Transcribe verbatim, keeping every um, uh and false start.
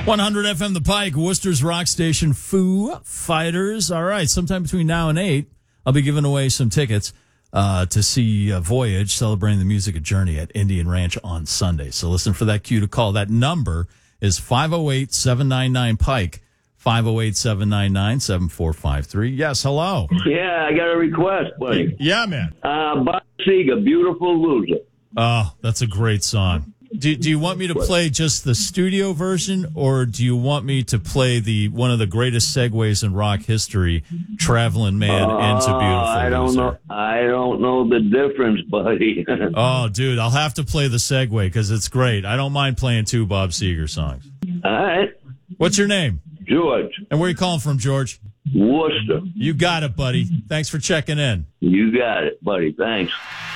one hundred F M The Pike, Worcester's rock station, Foo Fighters. All right, sometime between now and eight, I'll be giving away some tickets uh, to see uh, Voyage, celebrating the music of Journey at Indian Ranch on Sunday. So listen for that cue to call. That number is five oh eight, seven nine nine, Pike, five oh eight, seven nine nine, seven four five three. Yes, hello. Yeah, I got a request, buddy. Yeah, man. Uh, Bob Seger, Beautiful Loser. Oh, that's a great song. Do, do you want me to play just the studio version, or do you want me to play the one of the greatest segues in rock history, Traveling Man uh, into Beautiful I don't Loser? know. I don't know the difference, buddy. Oh, dude, I'll have to play the segue because it's great. I don't mind playing two Bob Seger songs. All right. What's your name? George. And where are you calling from, George? Worcester. You got it, buddy. Thanks for checking in. You got it, buddy. Thanks.